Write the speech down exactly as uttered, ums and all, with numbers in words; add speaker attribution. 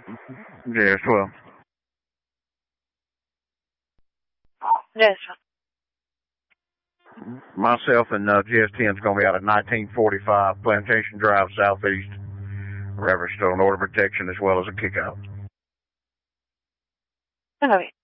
Speaker 1: Yes, well.
Speaker 2: Yes.
Speaker 1: Myself and uh, G S ten is going to be out at nineteen forty-five Plantation Drive Southeast. Reference to an order protection as well as a kick out.
Speaker 2: Okay.